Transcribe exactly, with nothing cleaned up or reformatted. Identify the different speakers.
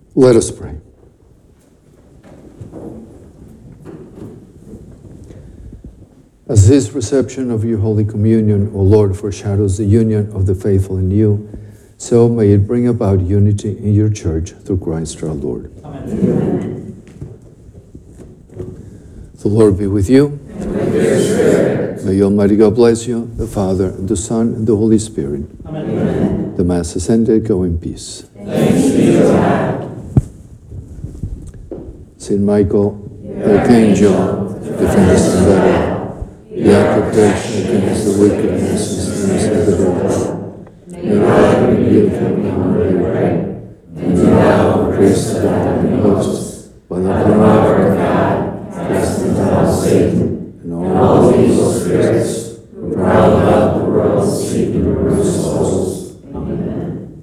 Speaker 1: Let us pray. As this reception of your Holy Communion, O Lord, foreshadows the union of the faithful in you, so may it bring about unity in your church through Christ our Lord.
Speaker 2: Amen.
Speaker 1: The Lord be with you.
Speaker 2: And with your spirit.
Speaker 1: May Almighty God bless you, the Father, and the Son, and the Holy Spirit.
Speaker 2: Amen.
Speaker 1: The Mass is ended. Go in peace.
Speaker 2: Thanks be to God.
Speaker 1: Saint Michael, the Archangel, defend us in battle. Be our protection against the wickedness and snares of the devil.
Speaker 2: May God rebuke him, we humbly pray. And do thou, O Christ, that thou host